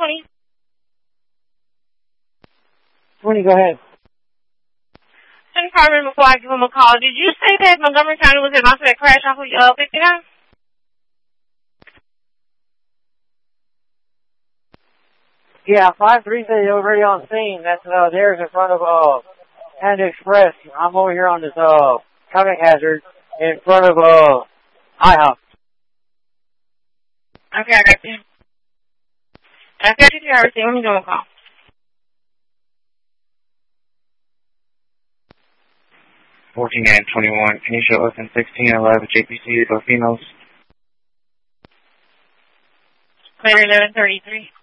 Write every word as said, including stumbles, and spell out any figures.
twenty. twenty, go ahead. ten Carmen, before I give him a call, did you say that Montgomery County was about to crash off of uh, fifty-nine? Yeah, five three said already on scene. That's uh, there's in front of uh, Panda Express. I'm over here on this uh, traffic hazard in front of uh, IHOP. Okay, I got you. I got you to everything. Let me give him a call. fourteen and twenty-one, can you show us in sixteen eleven J P C Latinos? Clear eleven thirty-three.